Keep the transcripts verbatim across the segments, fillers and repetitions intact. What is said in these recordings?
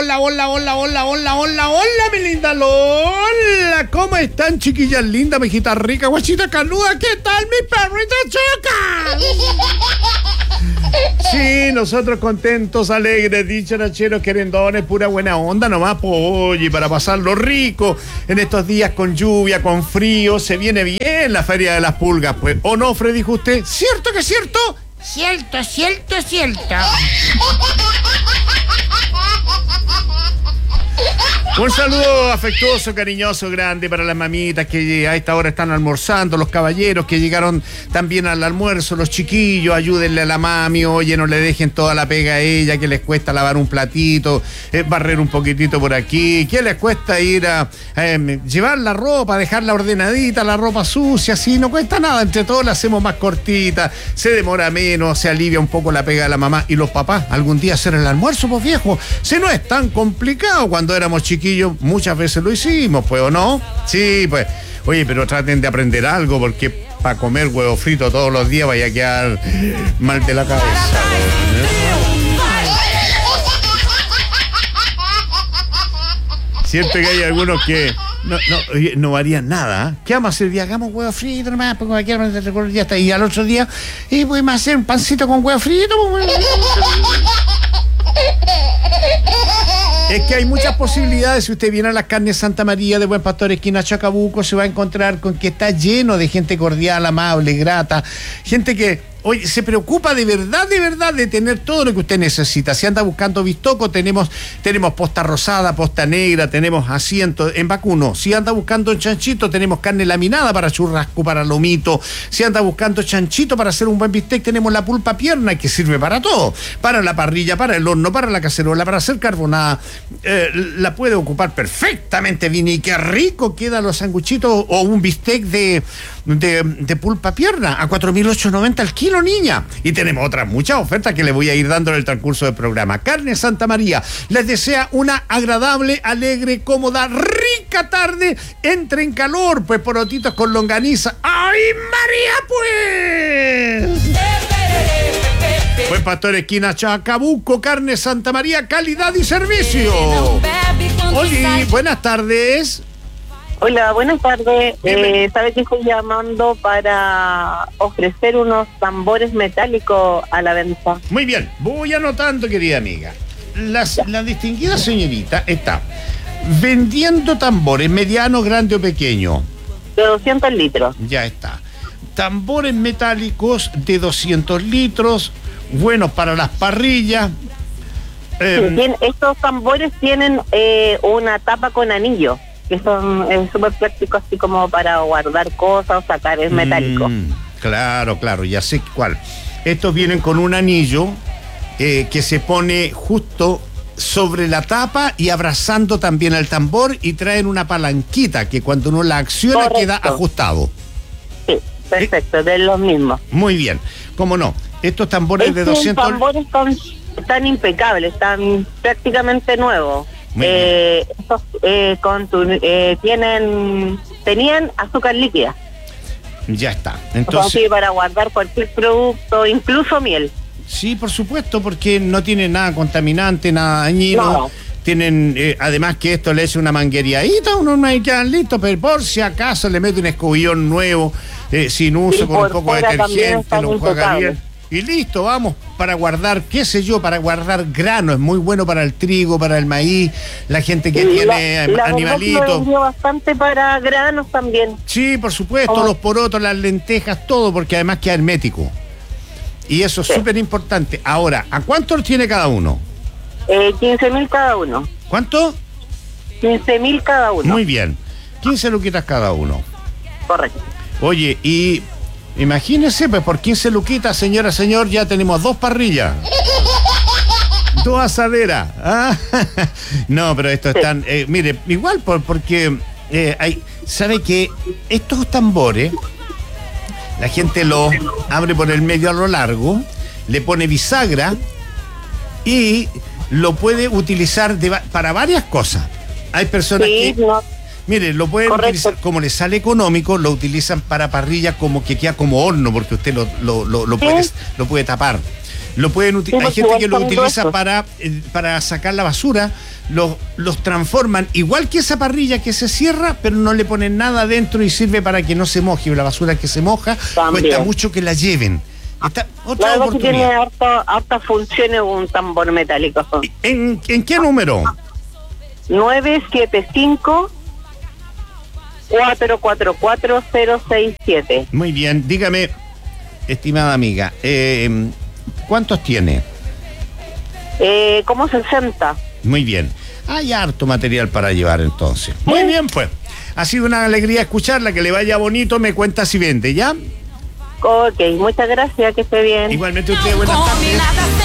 hola, hola, hola, hola, hola, hola, hola, mi linda Lola. ¿Cómo están, chiquillas lindas, mijita rica, guachita canuda? ¿Qué tal, mi perrita choca? Sí, nosotros contentos, alegres, dicharacheros, querendones, pura buena onda nomás, po, oye, para pasarlo rico en estos días con lluvia, con frío, se viene bien la Feria de las Pulgas, pues, ¿o no, Freddy, dijo usted? ¿Cierto que es cierto? Cierto, cierto, cierto. Un saludo afectuoso, cariñoso, grande para las mamitas que a esta hora están almorzando, los caballeros que llegaron también al almuerzo, los chiquillos, ayúdenle a la mami, oye, no le dejen toda la pega a ella, que les cuesta lavar un platito, eh, barrer un poquitito por aquí, que les cuesta ir a eh, llevar la ropa, dejarla ordenadita, la ropa sucia, así, no cuesta nada, entre todos la hacemos más cortita, se demora menos, se alivia un poco la pega de la mamá y los papás, algún día hacer el almuerzo, pues viejo, si no es tan complicado, cuando éramos chiquillos muchas veces lo hicimos, pues, ¿o no? Sí, pues. Oye, pero traten de aprender algo, porque para comer huevo frito todos los días vaya a quedar mal de la cabeza. ¿Eh? Siento que hay algunos que no, no, no harían nada. ¿Qué vamos a hacer? Día, hagamos huevo frito nomás, porque aquí ya está. Y al otro día, y podemos hacer un pancito con huevo frito. Es que hay muchas posibilidades. Si usted viene a las carnes Santa María de Buen Pastor, esquina Chacabuco, se va a encontrar con que está lleno de gente cordial, amable, grata, gente que oye, se preocupa de verdad, de verdad, de tener todo lo que usted necesita. Si anda buscando bistoco, tenemos, tenemos posta rosada, posta negra, tenemos asiento en vacuno. Si anda buscando chanchito, tenemos carne laminada para churrasco, para lomito. Si anda buscando chanchito para hacer un buen bistec, tenemos la pulpa pierna, que sirve para todo. Para la parrilla, para el horno, para la cacerola, para hacer carbonada. Eh, la puede ocupar perfectamente bien. Y qué rico quedan los sanguchitos o un bistec de, de, de pulpa pierna a cuatro mil ochocientos noventa al kilo, niña. Y tenemos otras muchas ofertas que les voy a ir dando en el transcurso del programa. Carne Santa María les desea una agradable, alegre, cómoda, rica tarde. Entre en calor, pues porotitos con longaniza. ¡Ay, María, pues! Buen Pastor, esquina Chacabuco, Carne Santa María, calidad y servicio. Oli, buenas tardes. Hola, buenas tardes. Eh, ¿Sabe que estoy llamando para ofrecer unos tambores metálicos a la venta? Muy bien, voy anotando, querida amiga. Las, la distinguida señorita está vendiendo tambores, mediano, grande o pequeño. De doscientos litros. Ya está. Tambores metálicos de doscientos litros, buenos para las parrillas. Eh, sí, tiene, estos tambores tienen eh, una tapa con anillo, que son súper prácticos, así como para guardar cosas o sacar, es metálico. Mm, claro, claro, ya sé cuál. Estos vienen con un anillo eh, que se pone justo sobre la tapa y abrazando también el tambor, y traen una palanquita que cuando uno la acciona Correcto. Queda ajustado. Sí, perfecto, ¿Eh? De los mismos. Muy bien, ¿cómo no? Estos tambores Estos de doscientos... tambores están, están impecables, están prácticamente nuevos. Eh, estos eh, con tu, eh, tienen tenían azúcar líquida. Ya está. Entonces, o sea, para guardar cualquier producto, incluso miel. Sí, por supuesto, porque no tienen nada contaminante, nada dañino. No. Tienen, eh, además que esto le hace una manguereadita, uno no hay que quedar listo, pero por si acaso le mete un escobillón nuevo, eh, sin uso, con un poco de detergente, lo juega bien. Y listo, vamos, para guardar, qué sé yo, para guardar grano, es muy bueno para el trigo, para el maíz, la gente que sí, tiene la, animalitos. La bastante para granos también. Sí, por supuesto, oh. Los porotos, las lentejas, todo, porque además queda hermético. Y eso es sí. Súper importante. Ahora, ¿a cuántos tiene cada uno? Eh, quince mil cada uno. ¿Cuánto? quince mil cada uno. Muy bien, quince luquitas cada uno. Correcto. Oye, y... imagínese, pues por quince luquitas, señora, señor, ya tenemos dos parrillas. Dos asaderas. ¿Ah? No, pero estos están... Eh, mire, igual por, porque eh, hay... ¿Sabe que estos tambores, la gente los abre por el medio a lo largo, le pone bisagra y lo puede utilizar de, para varias cosas? Hay personas sí, que... No. Mire, lo pueden Correcto. Utilizar, como le sale económico, lo utilizan para parrilla, como que queda como horno, porque usted lo, lo, lo, lo, puede, lo puede tapar. Lo pueden utilizar. Hay Sí, gente que lo igual son utiliza gruesos. para, eh, para sacar la basura. Los, los transforman igual que esa parrilla que se cierra, pero no le ponen nada adentro y sirve para que no se moje. La basura que se moja También. cuesta mucho que la lleven. Esta, otra La verdad que tiene oportunidad. harta, hartas funciones un tambor metálico. Son ¿En, ¿En qué número? nueve siete cinco, cuatro cuatro cuatro, cero seis siete. Muy bien, dígame, estimada amiga, eh, ¿cuántos tiene? Eh, como sesenta. Muy bien. Hay harto material para llevar entonces. Muy bien, pues. Ha sido una alegría escucharla, que le vaya bonito, me cuenta si vende, ¿ya? Ok, muchas gracias, que esté bien. Igualmente usted, buenas tardes.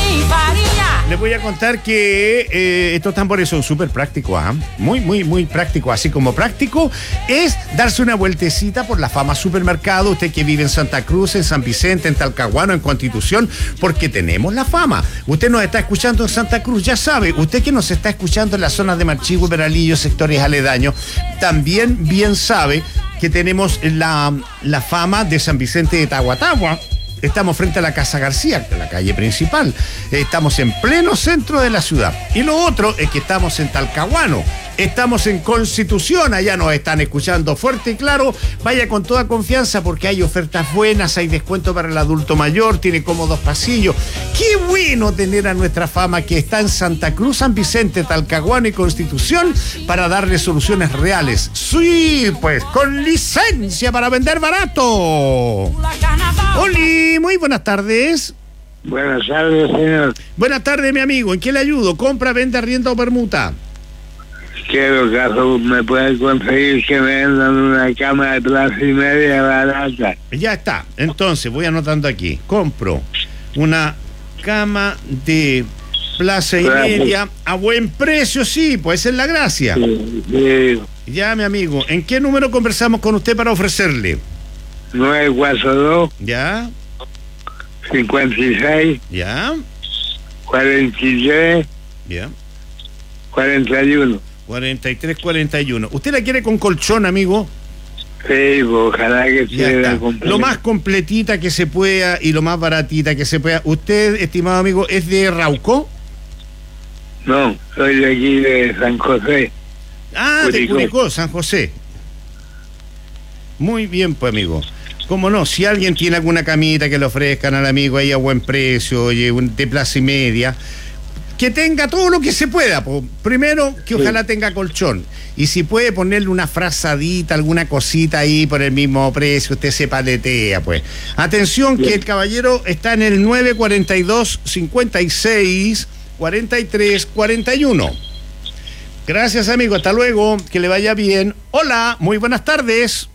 Les voy a contar que eh, estos tambores son súper prácticos, ¿ah? Muy, muy, muy prácticos. Así como práctico es darse una vueltecita por la Fama Supermercado, usted que vive en Santa Cruz, en San Vicente, en Talcahuano, en Constitución, porque tenemos la Fama. Usted nos está escuchando en Santa Cruz, ya sabe. Usted que nos está escuchando en las zonas de Marchigüe, Peralillo, sectores aledaños, también bien sabe que tenemos la, la Fama de San Vicente de Tahuatahua. Estamos frente a la Casa García, la calle principal. Estamos en pleno centro de la ciudad. Y lo otro es que estamos en Talcahuano. Estamos en Constitución, allá nos están escuchando fuerte y claro. Vaya con toda confianza porque hay ofertas buenas, hay descuento para el adulto mayor, tiene cómodos pasillos. Qué bueno tener a nuestra Fama que está en Santa Cruz, San Vicente, Talcahuano y Constitución para darle soluciones reales. Sí, pues, con licencia para vender barato. Oli, muy buenas tardes. Buenas tardes, señor. Buenas tardes, mi amigo. ¿En qué le ayudo? ¿Compra, venta, arrienda o permuta? Quiero caso me puede conseguir que me vendan una cama de plaza y media barata. Ya está. Entonces, voy anotando aquí. Compro una cama de plaza y Plaza. media a buen precio, sí, pues esa es la gracia. Sí, sí. Ya, mi amigo. ¿En qué número conversamos con usted para ofrecerle? nueve cuatro dos, Ya, cincuenta y seis, ya, cuarenta y tres, ya. cuarenta y uno. cuarenta y tres, cuarenta y uno. ¿Usted la quiere con colchón, amigo? Sí, pues, ojalá que Ya sea está. completa. Lo más completita que se pueda y lo más baratita que se pueda. ¿Usted, estimado amigo, es de Rauco? No, soy de aquí de San José. Ah, de Curicó. Curicó, San José. Muy bien, pues, amigo. Cómo no, si alguien tiene alguna camita que le ofrezcan al amigo ahí a buen precio, oye, un- de plaza y media, que tenga todo lo que se pueda. Po. Primero, que ojalá tenga colchón. Y si puede ponerle una frazadita, alguna cosita ahí por el mismo precio, usted se paletea, pues. Atención, que el caballero está en el nueve cuarenta y dos, cincuenta y seis, cuarenta y tres, cuarenta y uno. Gracias, amigo. Hasta luego. Que le vaya bien. Hola, muy buenas tardes.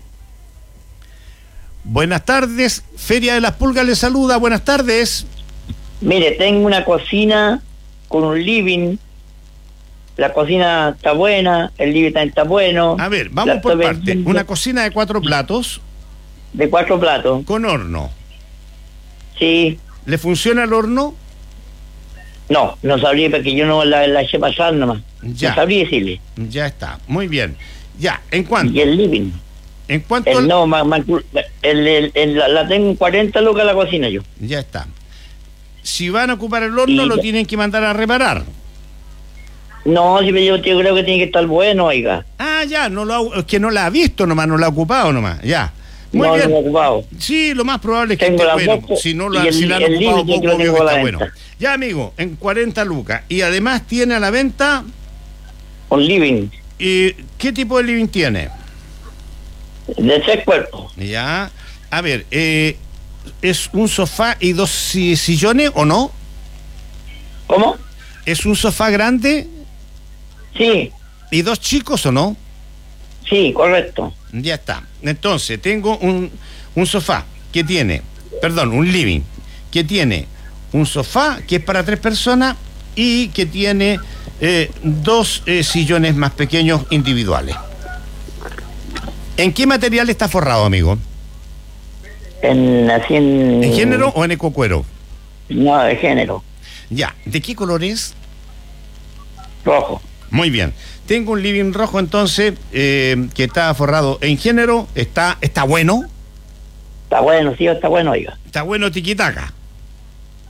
Buenas tardes. Feria de las Pulgas le saluda. Buenas tardes. Mire, tengo una cocina con un living. La cocina está buena, el living también está bueno. A ver, vamos La por estoy parte. vendiendo Una cocina de cuatro platos de cuatro platos. con horno. Sí. ¿Le funciona el horno? No, no sabría porque yo no la, la eché pasar nomás. Ya. No sabría decirle. Ya está. Muy bien. Ya, ¿en cuánto? Y el living. ¿En cuánto? El no, ma- ma- el, el- el- la, la tengo en cuarenta lucas la cocina yo. Ya está. Si van a ocupar el horno, Y- lo tienen que mandar a reparar. No, si yo, yo creo que tiene que estar bueno, oiga. Ah, ya, no lo ha- es que no la ha visto nomás, no la ha ocupado nomás. Ya. Muy no, bien. no lo he ocupado. Sí, lo más probable es que Tengo esté la bueno. foto Si no lo y el- si la han el ocupado límite que poco, lo obvio tengo que a la está bueno. venta. Ya, amigo, en cuarenta lucas. Y además tiene a la venta. Un living ¿Y qué tipo de living tiene? de tres cuerpos. Ya. A ver, eh, ¿es un sofá y dos si- sillones o no? ¿Cómo? ¿Es un sofá grande Sí, y dos chicos o no? sí, correcto. Ya está. Entonces, tengo un, un sofá que tiene, perdón, un living, que tiene un sofá que es para tres personas y que tiene eh, dos eh, sillones más pequeños individuales. ¿En qué material está forrado, amigo? En, así en... ¿En género o en ecocuero? No, de género. Ya. ¿De qué color es? Rojo. Muy bien. Tengo un living rojo entonces eh, que está forrado en género. Está, está bueno. Está bueno, sí, está bueno, oiga. Está bueno tiquitaca.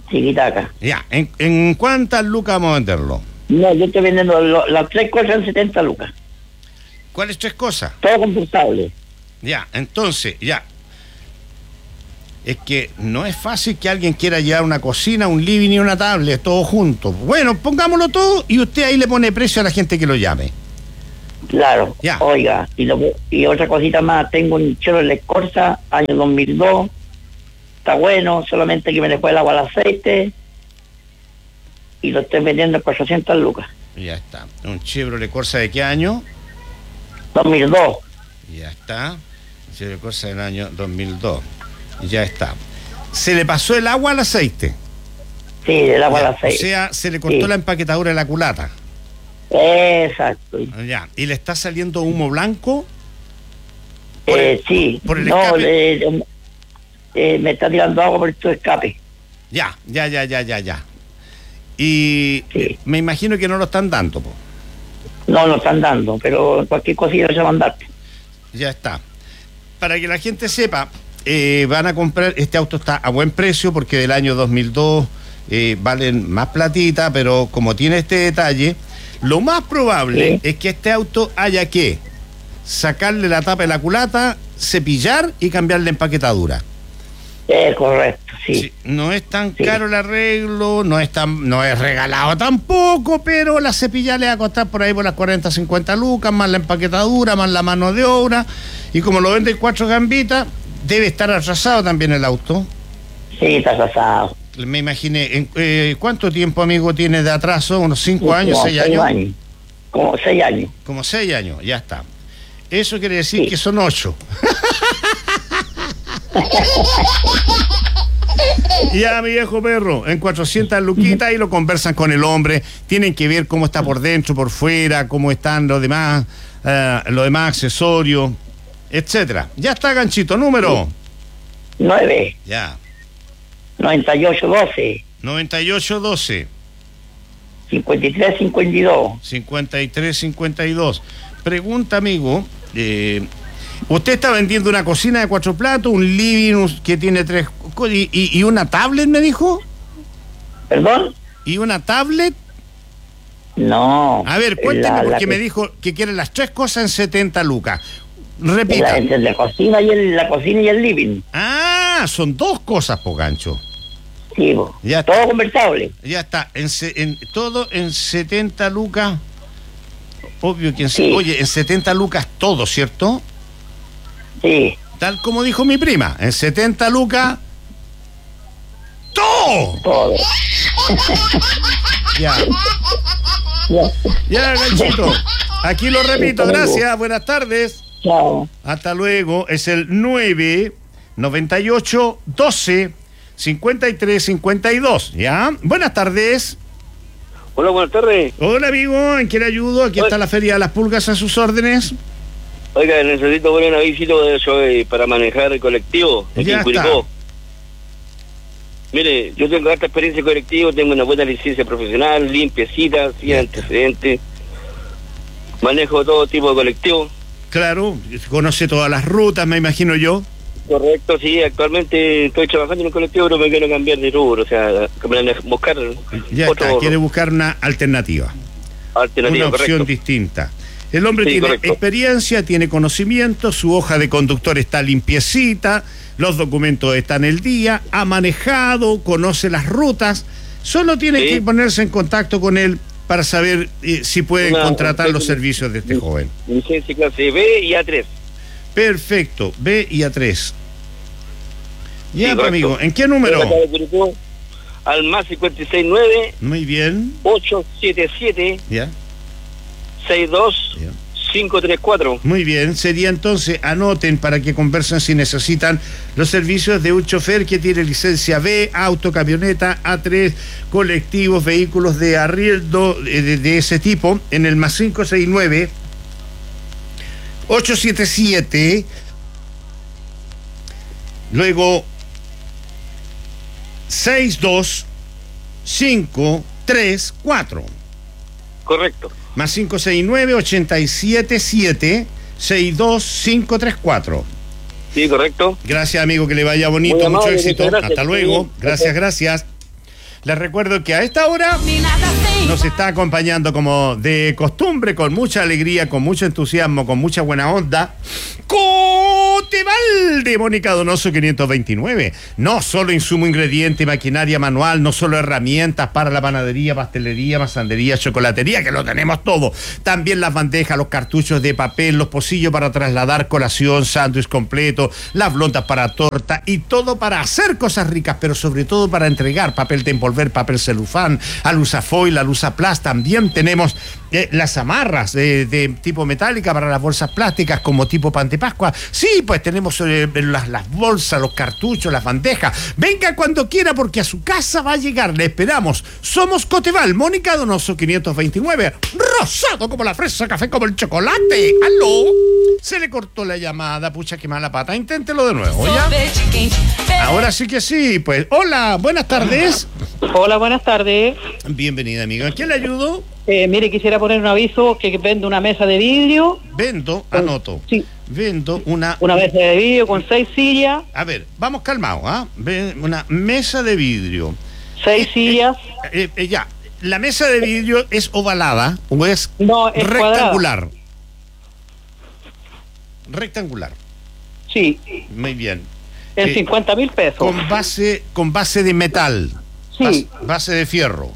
Chiquitaca. Ya, ¿en, en cuántas lucas vamos a venderlo? No, yo estoy vendiendo lo- las tres cosas en setenta lucas. ¿Cuáles tres cosas? Todo compostable. Ya, entonces, ya. Es que no es fácil que alguien quiera llevar una cocina, un living y una tablet, todo junto. Bueno, pongámoslo todo y usted ahí le pone precio a la gente que lo llame. Claro. Ya. Oiga, y, lo, y otra cosita más, tengo un Chevrolet Corsa, año dos mil dos. Está bueno, solamente que me le fue el agua al aceite. Y lo estoy vendiendo en cuatrocientas lucas. Ya está. ¿Un Chevrolet Corsa de qué año? dos mil dos. Ya está. Chevrolet Corsa del año dos mil dos. Ya está. ¿Se le pasó el agua al aceite? Sí, el agua Ya, al aceite. o sea, se le cortó Sí. la empaquetadura de la culata. Exacto. Ya. ¿Y le está saliendo humo blanco? Eh, sí. por el no, escape. le- eh, me está tirando agua por tu escape. Ya, ya, ya, ya, ya, ya. Y Sí. eh, me imagino que no lo están dando, po. No, lo están dando, pero cualquier cosilla se va a mandar. Ya está. Para que la gente sepa, eh, van a comprar, este auto está a buen precio porque del año dos mil dos eh, valen más platita, pero como tiene este detalle, lo más probable Sí. es que este auto haya que sacarle la tapa de la culata, cepillar y cambiar la empaquetadura. Es correcto, sí. Sí, no es tan Sí. caro el arreglo, no es tan, no es regalado tampoco, pero la cepilla le va a costar por ahí por las cuarenta, cincuenta lucas, más la empaquetadura, más la mano de obra, y como lo venden cuatro gambitas, debe estar atrasado también el auto. Sí, está atrasado. Me imaginé, en- eh, ¿cuánto tiempo, amigo, tiene de atraso? ¿Unos cinco años, Como seis años? Como seis años. Como seis años, ya está. Eso quiere decir Sí. que son ocho. Ya, mi viejo perro, en cuatrocientas luquitas y lo conversan con el hombre. Tienen que ver cómo está por dentro, por fuera, cómo están los demás, eh, los demás accesorios, etcétera. Ya está, ganchito, número. nueve, Ya, noventa y ocho, doce, noventa y ocho doce, cincuenta y tres, cincuenta y dos. cincuenta y tres cincuenta y dos. Pregunta, amigo, eh, usted está vendiendo una cocina de cuatro platos, un living un- que tiene tres co- y, y, y una tablet, me dijo. ¿Perdón? ¿Y una tablet? No. A ver, cuénteme, La- la porque que- me dijo que quiere las tres cosas en setenta lucas. La, Repita. entre la cocina y el, la cocina y el living. Ah, son dos cosas, po, gancho. Sí, po. Ya está. Todo conversable. Ya está, en, se- en todo en setenta lucas. Obvio que en, se- Sí. oye, en setenta lucas todo, ¿cierto? Sí. Tal como dijo mi prima, en setenta lucas todo. Todo. Ya, Ya. ya, ganchito. Aquí lo repito, Hasta luego. gracias, buenas tardes. Chao. Hasta luego. Es el nueve noventa y ocho doce cincuenta y tres cincuenta y dos. ¿Ya? Buenas tardes. Hola, buenas tardes. Hola, amigo. ¿En qué le ayudo? Aquí está la Feria de las Pulgas a sus órdenes. Oiga, necesito poner un avisito de eso, eh, para manejar el colectivo aquí Ya en está. Curicó. Mire, yo tengo harta experiencia en colectivo, tengo una buena licencia profesional, limpiecita, sin antecedentes. Manejo todo tipo de colectivo. Claro, conoce todas las rutas, me imagino yo. Correcto, sí, actualmente estoy trabajando en un colectivo, pero me quiero cambiar de rubro, o sea, buscar Ya otro está, quiere buscar una alternativa. alternativa, Una opción correcto. distinta. El hombre Sí, tiene correcto. experiencia, tiene conocimiento, su hoja de conductor está limpiecita, los documentos están el día, ha manejado, conoce las rutas, solo tiene Sí. que ponerse en contacto con él para saber eh, si pueden Una- contratar un- los servicios de este joven. Licencia clase B y A tres. Perfecto, B y A tres. Ya, Sí, pues, correcto. amigo, ¿en qué número? Acá de Curicó, al más cincuenta y seis nueve, Muy bien, ocho siete siete, ya, seis dos ya. cinco tres cuatro. Muy bien, sería entonces, anoten para que conversen si necesitan los servicios de un chofer que tiene licencia B, auto, camioneta, A tres, colectivos, vehículos de arriendo eh, de, de ese tipo, en el más cinco seis nueve, ocho siete siete, luego seis dos cinco tres cuatro. Correcto. Más cinco seis nueve, ocho siete siete, seis dos cinco tres cuatro. Sí, correcto. Gracias, amigo, que le vaya bonito, Muy mucho amable, éxito. muchas gracias. Hasta luego. Sí, Gracias, gracias. Les recuerdo que a esta hora nos está acompañando como de costumbre, con mucha alegría, con mucho entusiasmo, con mucha buena onda, Coteval de Mónica Donoso quinientos veintinueve. No solo insumo, ingrediente, maquinaria manual, no solo herramientas para la panadería, pastelería, masandería, chocolatería, que lo tenemos todo. También las bandejas, los cartuchos de papel, los pocillos para trasladar colación, sándwich completo, las blondas para torta y todo para hacer cosas ricas, pero sobre todo para entregar papel de envolver, papel celufán, alusafoil, alusaplas. También tenemos eh, las amarras eh, de tipo metálica para las bolsas plásticas como tipo pan de Pascua. Sí, pues tenemos eh, las, las bolsas, los cartuchos, las bandejas. Venga cuando quiera porque a su casa va a llegar. Le esperamos. Somos Coteval, Mónica Donoso quinientos veintinueve. Rosado como la fresa, café como el chocolate. ¡Aló! Se le cortó la llamada, pucha, qué mala pata. Inténtelo de nuevo, ¿ya? Ahora sí que sí, pues. Hola, buenas tardes. Hola, buenas tardes. Bienvenida, amigo. ¿A quién le ayudo? Eh, mire, quisiera poner un aviso que vendo una mesa de vidrio. Vendo, anoto. Sí. Vendo una... Una mesa de vidrio con seis sillas. A ver, vamos calmados, ¿ah? ¿eh? Una mesa de vidrio. Seis eh, sillas. Eh, eh, ya, ¿la mesa de vidrio es ovalada o es, no, es rectangular? Cuadrada. Rectangular. Sí. Muy bien. En eh, cincuenta mil pesos. Con base, con base de metal. Sí. Base, base de fierro.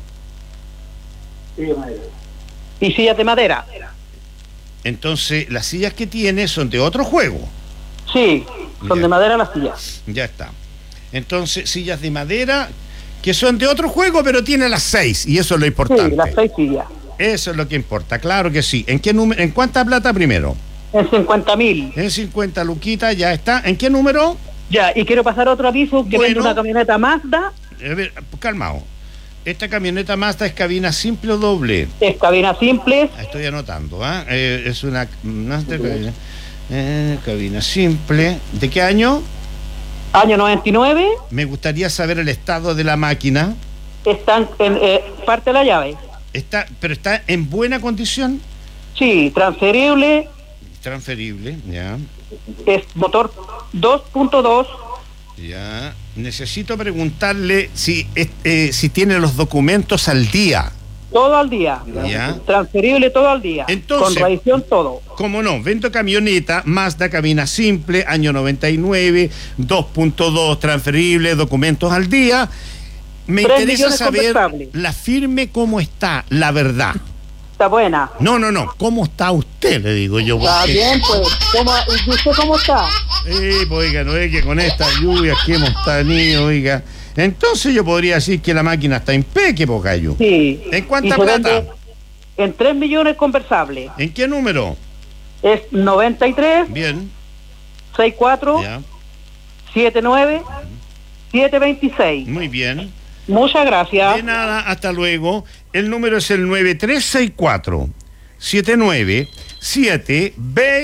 Y sillas de madera. Entonces, las sillas que tiene son de otro juego. Sí, son Ya. de madera las sillas. Ya está. Entonces, sillas de madera que son de otro juego, pero tiene las seis, y eso es lo importante. Sí, las seis sillas. Eso es lo que importa, claro que sí. ¿En qué número, en cuánta plata primero? En cincuenta mil. En cincuenta luquitas, ya está. ¿En qué número? Ya, y quiero pasar otro aviso que Bueno. vende una camioneta Mazda. A ver, calmado. Esta camioneta Mazda es cabina simple o doble. Es cabina simple. Estoy anotando, ¿ah? ¿eh? Es una Mazda cabina, eh, cabina simple. ¿De qué año? Año noventa y nueve. Me gustaría saber el estado de la máquina. Están en eh, parte de la llave. Está, pero está en buena condición. Sí, transferible. Transferible, ya. Es motor dos punto dos. Ya. Necesito preguntarle si eh, si tiene los documentos al día. Todo al día. Ya. Transferible todo al día. Entonces, con revisión todo. ¿Cómo no? Vendo camioneta, Mazda cabina simple, año noventa y nueve, dos punto dos, transferible, documentos al día. Me Tres interesa millones saber conversables. la firme cómo está, la verdad. Está buena. No, no, no. ¿Cómo está usted? Le digo yo. Está porque- bien, pues. ¿Cómo, ¿Y usted cómo está? Eh, pues, oiga, no es que con estas lluvias que hemos tenido, oiga. Entonces yo podría decir que la máquina está impeque, Pocayo. Sí. ¿En cuánta Y se plata? vende En tres millones conversables. ¿En qué número? Es noventa y tres, Bien. sesenta y cuatro, Ya. setenta y nueve, setecientos veintiséis. Muy bien. Muchas gracias. De nada, hasta luego. El número es el nueve tres seis cuatro siete nueve siete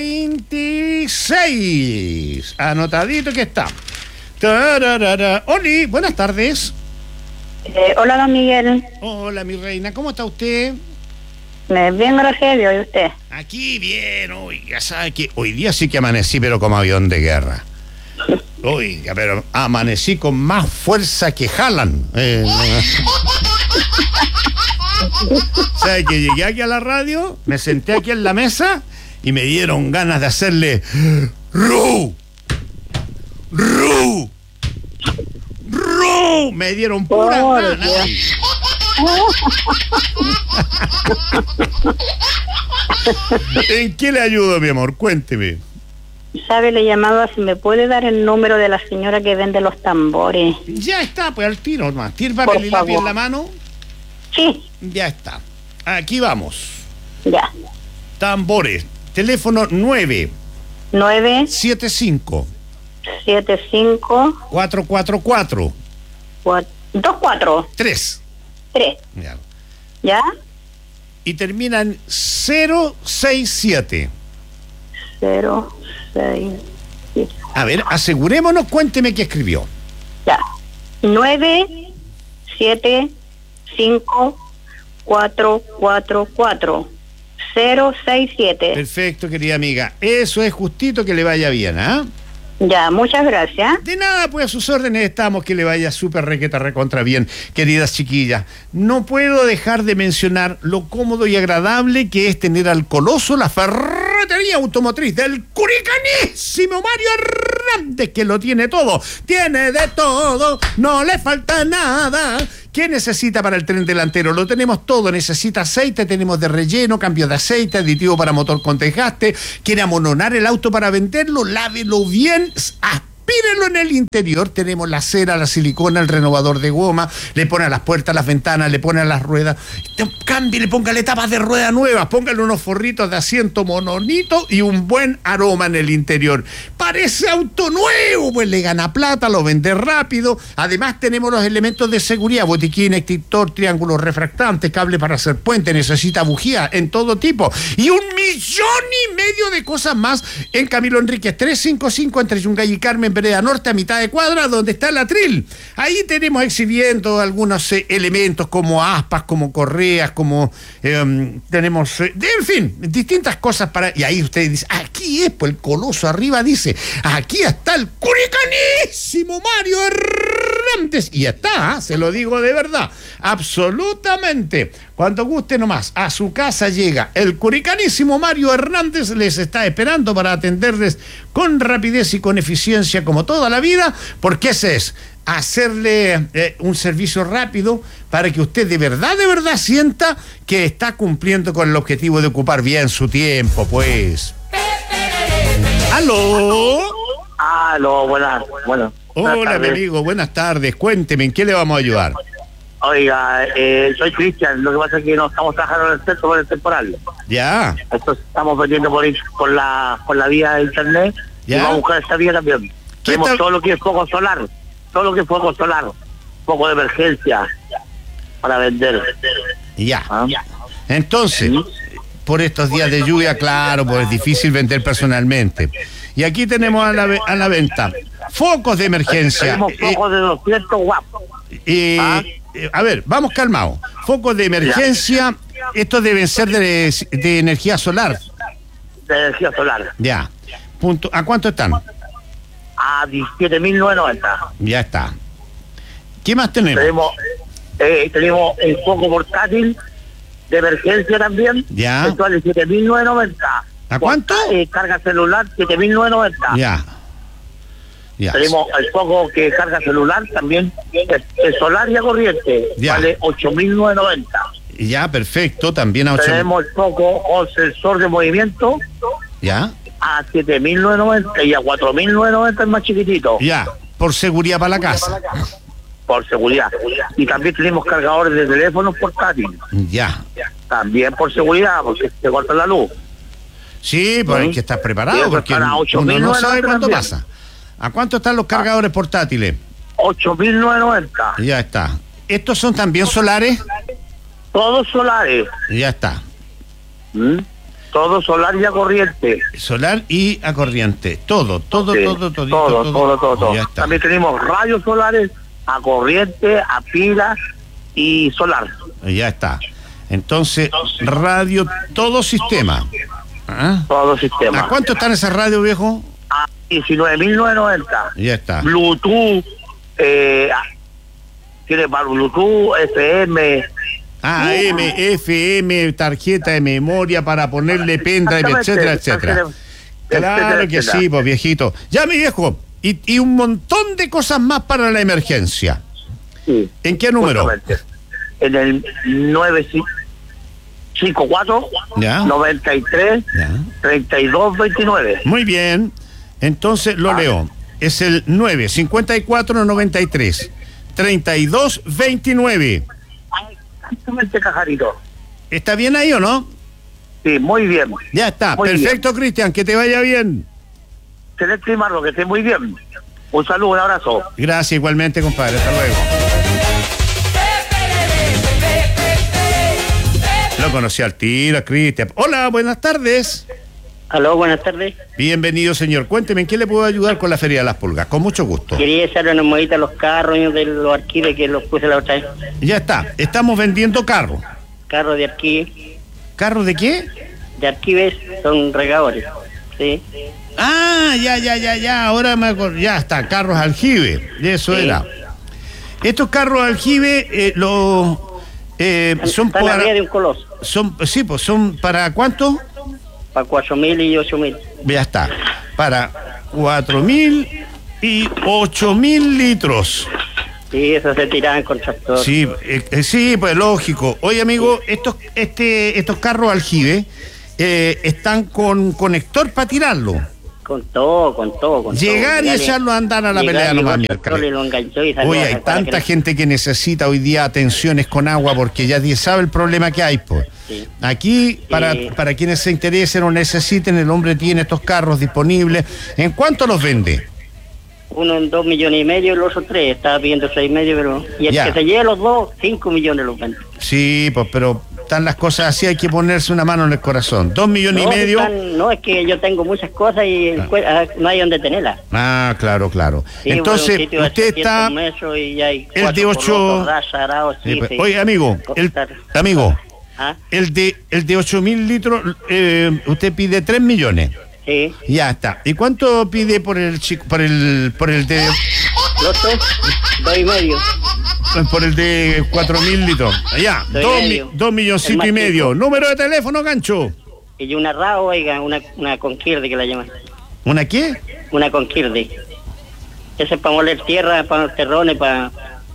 veintiséis. Anotadito que está. Tararara. Oli, buenas tardes. Eh, hola, don Miguel. Hola, mi reina, ¿cómo está usted? Me bien, gracias a Dios. ¿Y usted? Aquí bien, oiga, ¿sabe qué? Hoy día sí que amanecí, pero como avión de guerra. Oiga, pero amanecí con más fuerza que jalan. Eh, ¿Sabe que llegué aquí a la radio? Me senté aquí en la mesa y me dieron ganas de hacerle ¡Ru! ¡Ru! ¡Ru! Me dieron pura Oh, ganas. Dios. ¿En qué le ayudo, mi amor? Cuénteme. ¿Sabe? Le llamaba si me puede dar el número de la señora que vende los tambores. Ya está, pues al tiro nomás. ¿Tiene Por papel y lápiz en favor. la mano? Sí, Ya está. Aquí vamos. ya. Tambores. Teléfono nueve nueve siete cinco siete cinco cuatro cuatro cuatro dos cuatro tres. tres. Ya. ¿Ya? Y termina en cero seis siete. cero seis siete. A ver, asegurémonos, cuénteme qué escribió. Ya. nueve siete cinco cuatro cuatro cuatro cero seis siete. Perfecto, querida amiga. Eso es justito, que le vaya bien, ¿ah? Ya, muchas gracias. De nada, pues a sus órdenes estamos, que le vaya súper requeta recontra bien, queridas chiquillas. No puedo dejar de mencionar lo cómodo y agradable que es tener al coloso la ferretería automotriz del curicanísimo Mario Hernández, que lo tiene todo, tiene de todo, no le falta nada. ¿Qué necesita para el tren delantero? Lo tenemos todo. Necesita aceite, tenemos de relleno, cambio de aceite, aditivo para motor con desgaste. ¿Quiere amononar el auto para venderlo? Lávelo bien, aspírelo en el interior. Tenemos la cera, la silicona, el renovador de goma. Le pone a las puertas, las ventanas, le pone a las ruedas. Cámbiale, póngale tapas de rueda nuevas, póngale unos forritos de asiento mononito y un buen aroma en el interior. Parece auto nuevo, pues le gana plata, lo vende rápido. Además tenemos los elementos de seguridad: botiquín, extintor, triángulos refractantes, cable para hacer puente, necesita bujía en todo tipo y un millón y medio de cosas más en Camilo Enríquez trescientos cincuenta y cinco entre Yungay y Carmen, vereda norte, a mitad de cuadra, donde está el atril. Ahí tenemos exhibiendo algunos eh, elementos como aspas, como correas, como eh, tenemos, eh, en fin, distintas cosas para... Y ahí usted dice, aquí es, pues el coloso arriba dice, aquí está el curicanísimo Mario Hernández. Y está, ¿eh? Se lo digo de verdad, absolutamente. Cuando guste nomás, a su casa llega el curicanísimo Mario Hernández, les está esperando para atenderles con rapidez y con eficiencia como toda la vida, porque ese es hacerle eh, un servicio rápido para que usted de verdad, de verdad sienta que está cumpliendo con el objetivo de ocupar bien su tiempo, pues. ¿Aló? Aló, buenas, bueno. Hola, mi amigo, buenas tardes. Cuénteme, ¿en qué le vamos a ayudar? Oiga, eh, soy Cristian, lo que pasa es que no estamos trabajando en el centro por el temporal. Ya. Esto estamos vendiendo por, por la por la vía de internet. Ya. Y vamos a buscar esta vía también. Tenemos tal? todo lo que es foco solar, todo lo que es foco solar, foco de emergencia para vender. Ya. ¿Ah? Entonces, ¿Sí? por estos días de lluvia, claro, pues es difícil vender personalmente. Y aquí tenemos a la, ve- a la venta focos de emergencia. Tenemos focos de doscientos watts. Eh, ¿Ah? eh, a ver, vamos calmados. Focos de emergencia, estos deben ser de, de energía solar. De energía solar. Ya. Punto. ¿A cuánto están? A diecisiete mil novecientos noventa. Ya está. ¿Qué más tenemos? Tenemos, eh, tenemos el foco portátil de emergencia también. Ya. Esto vale siete mil novecientos noventa. ¿A cuánto? Eh, carga celular siete mil novecientos noventa. Ya. Ya. Tenemos el foco que carga celular también, es, es solar y a corriente. Ya. Vale ocho mil novecientos noventa. Ya, perfecto. También a ocho. Tenemos el foco con sensor de movimiento Ya. a siete mil novecientos noventa y a cuatro mil novecientos noventa es más chiquitito. Ya. Por seguridad para la casa. Por seguridad. Y también tenemos cargadores de teléfonos portátiles. Ya. También por seguridad, porque se corta la luz. Sí, pues hay que estar Y preparado eso porque están a uno ocho mil no sabe cuándo también. pasa. ¿A cuánto están los cargadores portátiles? ocho mil novecientos noventa. Ya está. ¿Estos son también solares? Todos solares. Ya está. ¿Mm? Todo solar y a corriente. Solar y a corriente. Todo, todo, Sí, todo, todo, todo, todo, todo, todo. Ya está. También tenemos rayos solares a corriente, a pilas y solar. Ya está. Entonces, radio, todo sistema. ¿Ah? Todo sistema. ¿A cuánto están esas radios, viejo? A diecinueve mil novecientos noventa. Ya está. Bluetooth, eh, tiene para Bluetooth, F M. A M, F M, tarjeta de memoria para ponerle pendrive, Exactamente, etcétera, etcétera. etcétera, Claro que etcétera. sí, pues viejito. Ya, mi viejo. Y, y un montón de cosas más para la emergencia. Sí. ¿En qué número? Justamente. En el nueve cinco cuatro Ya. noventa y tres Ya. treinta y dos veintinueve. Muy bien. Entonces lo leo. Es el nueve cincuenta y cuatro noventa y tres treinta y dos veintinueve. Exactamente, Cajarito. ¿Está bien ahí o no? Sí, muy bien. Ya está. Muy Perfecto, Cristian. Que te vaya bien. Excelente, Marlo, que esté muy bien. Un saludo, un abrazo. Gracias igualmente, compadre. Hasta luego. Lo conocí al tiro, Cristian. Hola, buenas tardes. Aló, buenas tardes. Bienvenido, señor. Cuénteme, ¿en qué le puedo ayudar con la Feria de las Pulgas? Con mucho gusto. Quería echarle una monedita a los carros de los arquivos que los puse la otra vez. Ya está. Estamos vendiendo carros. Carros de arquivos. ¿Carros de qué? De arquivos son regadores. ¿Sí? Ah, ya, ya, ya, ya, ahora me acuerdo, ya está, carros aljibe, eso Sí. era. Estos carros aljibe, eh, los, eh, son Están para, arriba de un coloso. son, sí, pues, son para ¿cuánto? Para cuatro mil y ocho mil. Ya está, para cuatro mil y ocho mil litros. Sí, eso se tiraban con tractor. Sí, eh, eh, sí, pues lógico. Oye, amigo, estos, este, estos carros aljibe eh, están con conector para tirarlo. Con todo, con todo, con Llegar todo. y Llegar echarlo a andar a la llegar, pelea llegó nomás, el miércoles. tractor y lo enganchó y salió Oye, a hay sacar tanta aquel- gente que necesita hoy día atenciones con agua porque ya Dios sabe el problema que hay, pues. Sí. Aquí, para, Sí. para quienes se interesen o necesiten, el hombre tiene estos carros disponibles. ¿En cuánto los vende? Uno en dos millones y medio y el otro tres. Estaba pidiendo seis y medio, pero... Y el Ya. que se lleve los dos, cinco millones los vende. Sí, pues, pero están las cosas así, hay que ponerse una mano en el corazón. Dos millones no, y medio. están- no, es que yo tengo muchas cosas y el Ah. cue- ah, no hay donde tenerlas. Ah, claro, claro. Sí, Entonces, bueno, un sitio de usted ochocientos está... metros y hay el cuatro de ocho- colosos, raza, arao, Sí, pues, sí, oye, amigo, el, Costar. amigo, ¿Ah? el de el de ocho mil litros, eh, usted pide tres millones. Sí, Ya está. ¿Y cuánto pide por el chico, por el, por el de, los dos, dos y medio. por el de cuatro mil litros? Ya, Dos y dos, mi- medio. dos milloncitos El más y medio. chico. Número de teléfono, gancho. Y una rao, oiga, una, una conquirde que la llaman. ¿Una qué? Una conquirde. Ese es para moler tierra, para los terrones, para...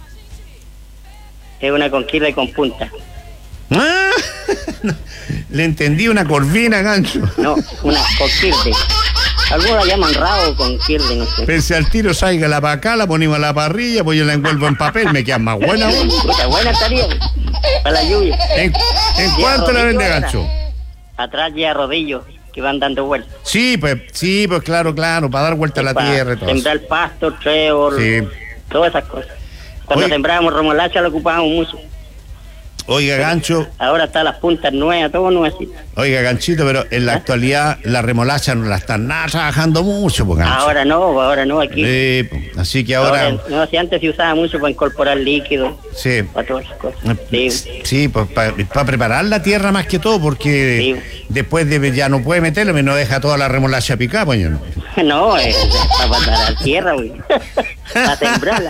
Es una conquirde con punta. Ah, le entendí, una corvina, gancho. No, una conquirde. Algunos la llaman rao o conquirde, no sé. Pese al tiro, salga la para acá, la ponemos a la parrilla, pues yo la envuelvo en papel, me queda más buena. ¿En, Puta, buena estaría. Para la lluvia. en cuánto la vende, gancho? Atrás ya rodillos que van dando vueltas. Sí, pues, sí, pues claro, claro, para dar vuelta a la Para tierra y todo eso. sembrar pasto, trébol, Sí. todas esas cosas. Cuando Oye. sembrábamos remolacha lo ocupábamos mucho. Oiga, gancho, Ahora están las puntas nuevas, todo nuevecito. oiga, ganchito, pero en la actualidad la remolacha no la están nada trabajando mucho, pues, gancho. Ahora no, ahora no, aquí. Sí, pues, así que ahora, Ahora, no, si antes se usaba mucho para incorporar líquido, sí, para todas esas cosas. Sí. sí, pues para preparar la tierra más que todo, porque Sí. después de, ya no puede meterlo, no deja toda la remolacha picada, pues. ¿No? No, es para pasar la tierra, güey. Para sembrarla.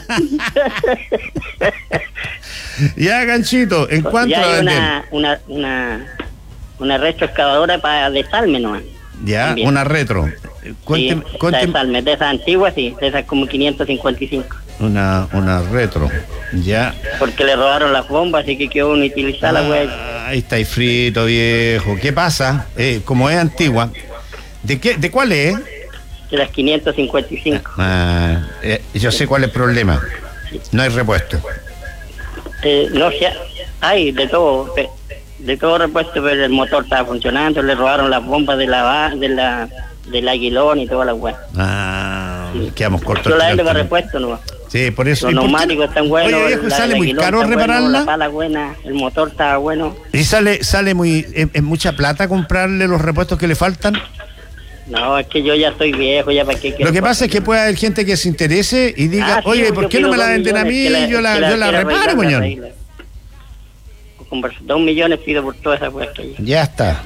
Ya, ganchito, ¿en cuánto ya la hay venden? una, una, una, una retroexcavadora para desarme nomás. Ya, también. una retro. Cuénteme, Sí, esa cuénteme- desarme, de esas antiguas, sí, de esas como quinientos cincuenta y cinco. una, una retro. Ya. Porque le robaron las bombas, así que quedó inutilizada la güey. Ah, ahí está frito, viejo. ¿Qué pasa? Eh, como es antigua, ¿de qué, de cuál es? De las quinientos cincuenta y cinco. Ah, eh, yo sé cuál es el problema. No hay repuesto. Eh, no sé, hay de todo, de, de todo repuesto, pero el motor estaba funcionando, le robaron las bombas de la va- de la del aguilón y toda la weá. Ah, quedamos cortos. Yo la vendo al para final. repuesto nomás. Sí, por eso. Los ¿Y por qué? neumáticos están buenos, Oye, viejo, la- ¿sale el muy aguilón caro está bueno, repararla? la pala buena, el motor está bueno. ¿Y sale, sale muy, es, es mucha plata comprarle los repuestos que le faltan? No, es que yo ya estoy viejo, ya para qué quiero Lo que cosas. pasa es que puede haber gente que se interese y diga, Ah, sí, oye, yo ¿por qué pido no me la dos venden a mí? millones, que yo la, que yo la quiera reparo, arreglar, la moñón. arregla. Con dos millones pido por todas esas weas que hay. Ya está.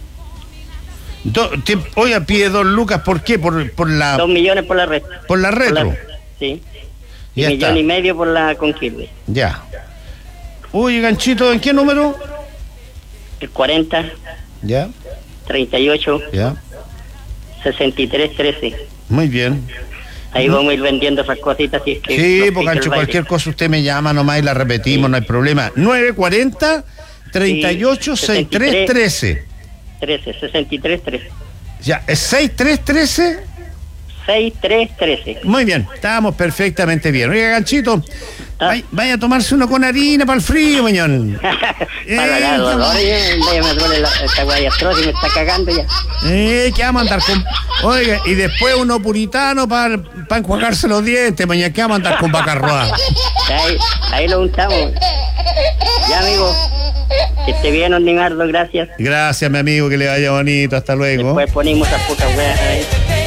Do- te- oiga, pide dos lucas, ¿por qué? Por, por la Dos millones por la red. por la retro. Sí. Y Ya millón está. y medio por la Conquirde. Ya. Oye, ganchito, ¿en qué número? El cuarenta, Ya, treinta y ocho, ya. sesenta y tres, trece. Muy bien. Ahí vamos a ir vendiendo esas cositas. Si es que Sí, nos pues pica el gancho, baile. cualquier cosa usted me llama nomás y la repetimos, Sí. no hay problema. nueve cuarenta, treinta y ocho, Sí, sesenta y tres, trece. trece, sesenta y tres, trece. Ya, ¿es sesenta y tres, trece? sesenta y tres, trece. Muy bien, estamos perfectamente bien. Oiga, ganchito, Ah. vaya, vaya a tomarse una con harina para el frío, mañón. Para Eh, la dolor, ya, ya me duele la, esta guaya atroz y me está cagando ya. Eh, ¿qué vamos a andar con...? Oiga, y después uno puritano para enjuagarse los dientes, mañana, ¿qué vamos a andar con vaca roja? Ahí, ahí lo untamos. Ya, amigo. Que esté bien, don Nimardo, gracias. Gracias, mi amigo, que le vaya bonito, hasta luego. Después ponemos esas pocas weas ahí.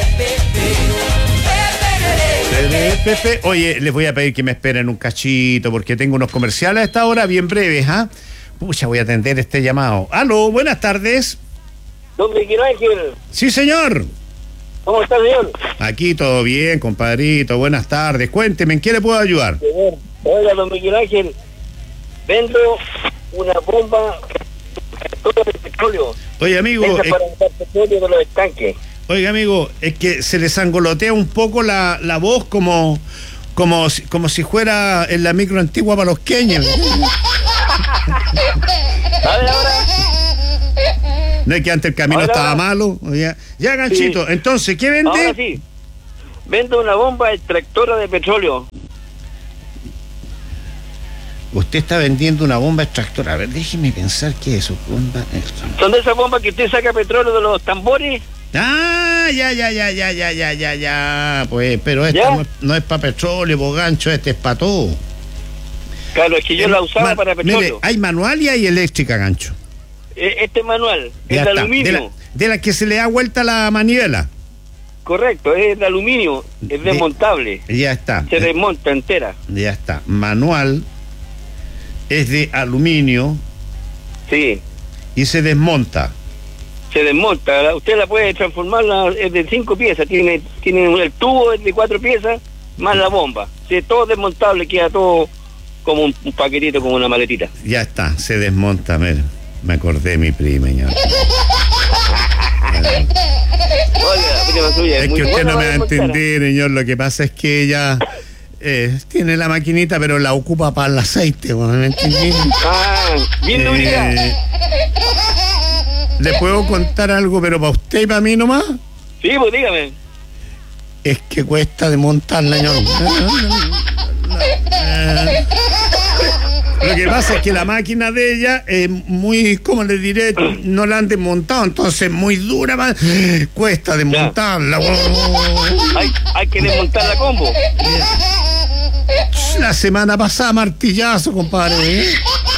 Pepe, oye, les voy a pedir que me esperen un cachito porque tengo unos comerciales a esta hora bien breves, ¿ah? Pucha, voy a atender este llamado. Aló, buenas tardes. Don Miguel Ángel, Sí, señor. ¿Cómo está, señor? Aquí todo bien, compadrito. Buenas tardes. Cuénteme, ¿en qué le puedo ayudar? Señor, oiga, don Miguel Ángel, vendo una bomba de petróleo. Oye, amigo. Esa Es... para botar petróleo de los estanques. Oiga, amigo, es que se les angolotea un poco la, la voz como, como, si- como si fuera en la micro antigua para los queños. A ver, ahora. No es que antes el camino Ahora, estaba ahora. malo. Ya, ya Ganchito, Sí. entonces, ¿qué vende? Ahora sí. Vendo una bomba extractora de petróleo. Usted está vendiendo una bomba extractora. A ver, déjeme pensar qué es eso. Bomba extractora. Son de esas bombas que usted saca petróleo de los tambores. Ah, ya, ya, ya, ya, ya, ya, ya, ya. Pues, pero esta ¿Ya? no, no es para petróleo, po, Gancho, este es para todo. Claro, es que yo la usaba Ma- para Mire, petróleo. hay manual y hay eléctrica, Gancho. Eh, Este manual Ya es de está. aluminio. De la, de la que se le da vuelta la manivela. Correcto, es de aluminio, es De- desmontable. Ya está. Se desmonta entera. Ya está. Manual es de aluminio Sí, y se desmonta. se desmonta. Usted la puede transformar, la- es de cinco piezas. Tiene, tiene el tubo es de cuatro piezas, más la bomba. Sí, todo desmontable, queda todo como un, un paquetito, como una maletita. Ya está, se desmonta. Mira, me acordé de mi prima, ya. Oiga, la prima suya es Es muy que usted buena no me para va a desmontar. entender, señor. Lo que pasa es que ella eh, tiene la maquinita, pero la ocupa para el aceite, bueno, ¿me entendí? Ah, bien dura. Eh, ¿Le puedo contar algo, pero para usted y para mí nomás? Sí, pues dígame. Es que cuesta desmontarla, señor. Eh, Lo que pasa es que la máquina de ella es muy, ¿cómo le diré? No la han desmontado, entonces muy dura, va- cuesta desmontarla. Hay, hay que desmontar la combo. La semana pasada martillazo, compadre. ¿eh?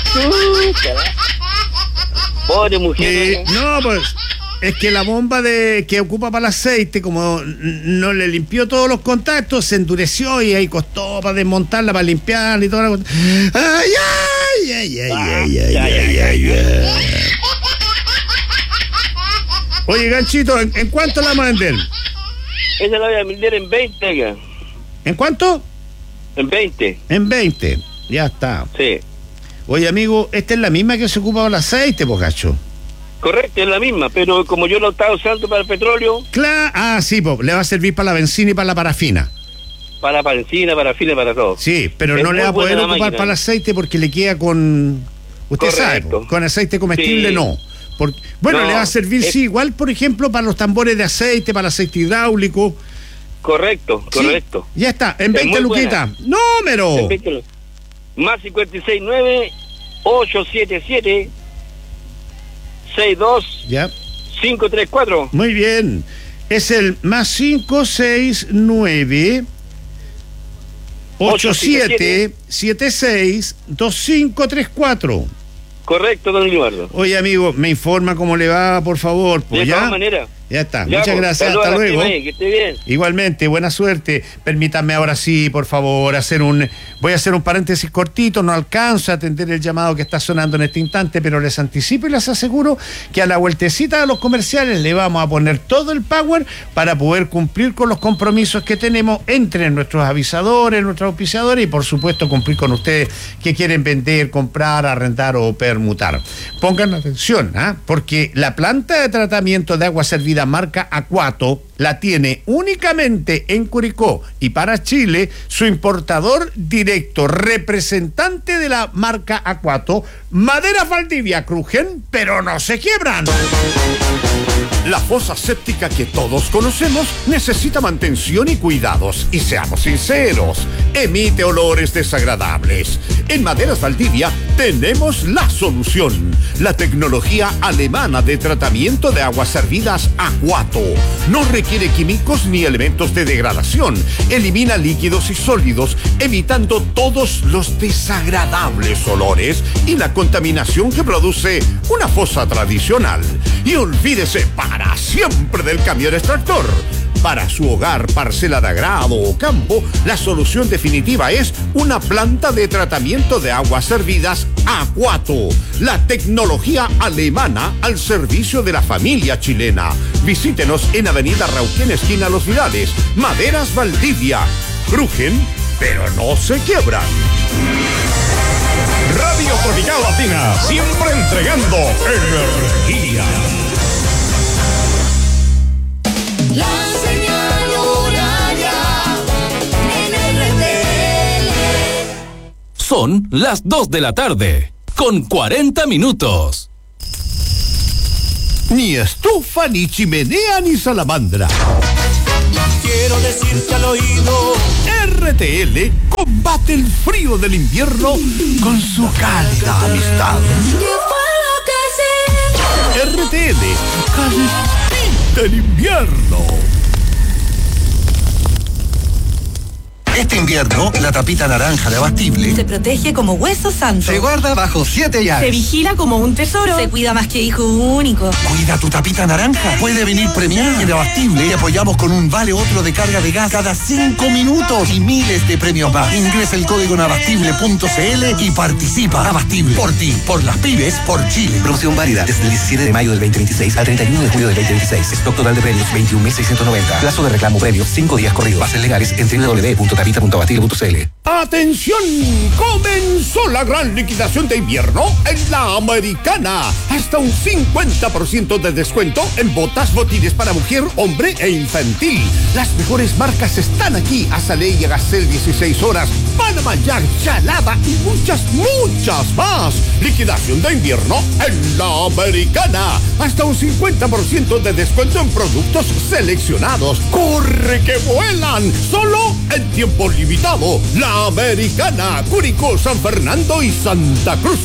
Pobre mujer. Eh, no, pues es que la bomba de que ocupa para el aceite, como n- no le limpió todos los contactos, se endureció y ahí costó para desmontarla, para limpiarla y toda la cosa. Ay, ay, ay, ay, ay, ay, ay, ay, ay. Oye, Ganchito, ¿en, en cuánto la vamos a vender? Esa la voy a vender en veinte, oiga. ¿En cuánto? En veinte, En veinte. Ya está. sí. Oye, amigo, esta es la misma que se ocupa para el aceite, pues, gacho. Correcto, es la misma, pero como yo lo estaba usando para el petróleo, Claro. Ah, sí, pues, le va a servir para la benzina y para la parafina. para la benzina, para fines, para todo. Sí, pero Es no le muy va a poder buena la ocupar máquina. para el aceite porque le queda con... Usted sabe, Correcto. po, con aceite comestible Sí. no. Porque, bueno, No, le va a servir, es- sí, igual, por ejemplo, para los tambores de aceite, para el aceite hidráulico. Correcto, Sí, correcto. ya está, en Es veinte muy luquitas. ¡Número! En veinte lo- Más cincuenta y seis nueve, ocho siete siete, seis dos Ya, cinco tres cuatro. muy bien. Es el más cinco seis nueve ocho siete siete seis dos cinco tres cuatro. Correcto, don Eduardo. Oye, amigo, me informa cómo le va, por favor. De Pues ya. todas maneras. Ya está. Ya, Muchas pues, gracias. saludos Hasta a la luego. prima ahí, que esté bien. Igualmente, buena suerte. Permítanme ahora sí, por favor, hacer un... Voy a hacer un paréntesis cortito, no alcanzo a atender el llamado que está sonando en este instante, pero les anticipo y les aseguro que a la vueltecita de los comerciales le vamos a poner todo el power para poder cumplir con los compromisos que tenemos entre nuestros avisadores, nuestros auspiciadores y por supuesto cumplir con ustedes que quieren vender, comprar, arrendar o permutar. Pongan atención, ¿ah? Porque la planta de tratamiento de agua servida marca Aquato la tiene únicamente en Curicó y para Chile su importador directo, representante de la marca Aquato, Maderas Valdivia. Crujen, pero no se quiebran. La fosa séptica que todos conocemos necesita mantención y cuidados. Y seamos sinceros, emite olores desagradables. En Maderas Valdivia tenemos la solución. La tecnología alemana de tratamiento de aguas servidas Aquato. No requiere químicos ni elementos de degradación. Elimina líquidos y sólidos, evitando todos los desagradables olores y la contaminación que produce una fosa tradicional. Y olvídese para siempre del camión extractor. Para su hogar, parcela de agrado o campo, la solución definitiva es una planta de tratamiento de aguas servidas Aquato, la tecnología alemana al servicio de la familia chilena. Visítenos en Avenida Rauquén, esquina Los Vidales, Maderas Valdivia. Crujen, pero no se quiebran. Radio Tropical Latina, siempre entregando energía. La señal horaria en R T L. Son las dos de la tarde, con cuarenta minutos. Ni estufa, ni chimenea, ni salamandra. Quiero decirte al oído, R T L combate el frío del invierno con su cálida amistad. ¿qué fue lo que se? R T L, calentita el invierno. Este invierno, la tapita naranja de Abastible se protege como hueso santo. Se guarda bajo siete llaves. Se vigila como un tesoro. Se cuida más que hijo único. Cuida tu tapita naranja. Puede venir premiada. En Abastible te apoyamos con un vale otro de carga de gas cada cinco minutos y miles de premios más. Ingresa el código en abastible punto c l y participa. Abastible. Por ti, por las pymes, por Chile. Promoción válida desde el diecisiete de mayo del veinte veintiséis al treinta y uno de julio del veinte veintiséis. Stock total de premios veintiún mil seiscientos noventa. Plazo de reclamo premios cinco días corridos. Bases legales en w w w punto tapita punto abastible punto c l. ¡Atención! Comenzó la gran liquidación de invierno en La Americana. Hasta un cincuenta por ciento de descuento en botas, botines para mujer, hombre e infantil. Las mejores marcas están aquí. Azalea y Agacel dieciséis horas, Panama Jack, Chalada y muchas, muchas más. Liquidación de invierno en La Americana. Hasta un cincuenta por ciento de descuento en productos seleccionados. ¡Corre que vuelan! Solo en tiempo limitado. La Americana, Curicó, San Fernando y Santa Cruz.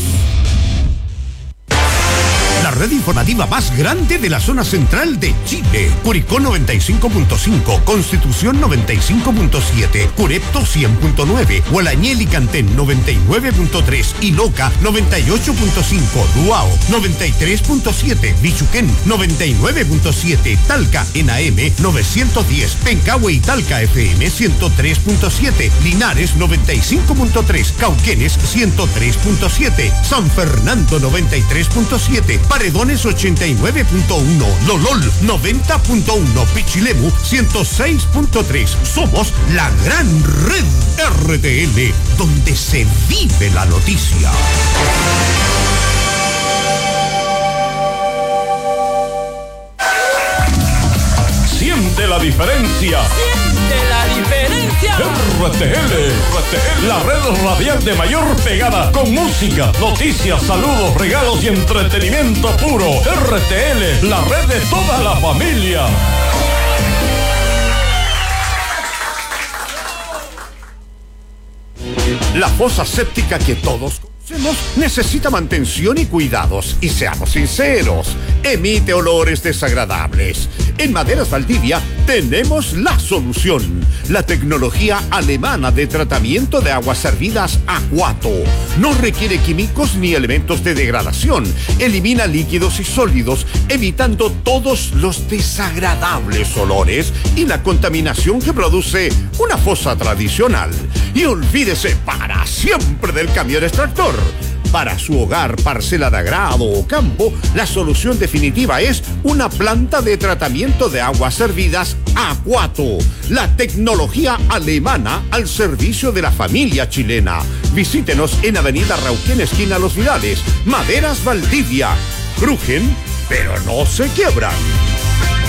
La red informativa más grande de la zona central de Chile. Curicó noventa y cinco punto cinco, Constitución noventa y cinco punto siete, Curepto cien punto nueve, Gualañel y Cantén noventa y nueve punto tres y Loca noventa y ocho punto cinco, Duao noventa y tres punto siete, Bichuquén noventa y nueve punto siete, Talca en A M novecientos diez, Pencahue y Talca F M ciento tres punto siete, Linares noventa y cinco punto tres, Cauquenes ciento tres punto siete, San Fernando noventa y tres punto siete, Paredones ochenta y nueve punto uno, Lolol noventa punto uno, Pichilemu ciento seis punto tres. Somos la gran red R T L, donde se vive la noticia. Siente la diferencia. Siente la diferencia. R T L, R T L, la red radial de mayor pegada con música, noticias, saludos, regalos y entretenimiento puro. R T L, la red de toda la familia. La fosa séptica que todos conocemos necesita mantención y cuidados. Y seamos sinceros, emite olores desagradables. En Maderas Valdivia tenemos la solución. La tecnología alemana de tratamiento de aguas servidas Aquato. No requiere químicos ni elementos de degradación. Elimina líquidos y sólidos, evitando todos los desagradables olores y la contaminación que produce una fosa tradicional. Y olvídese para siempre del camión extractor. Para su hogar, parcela de agrado o campo, la solución definitiva es una planta de tratamiento de aguas servidas Aquato, la tecnología alemana al servicio de la familia chilena. Visítenos en Avenida Rauquén, esquina Los Vidales, Maderas Valdivia. Crujen, pero no se quiebran.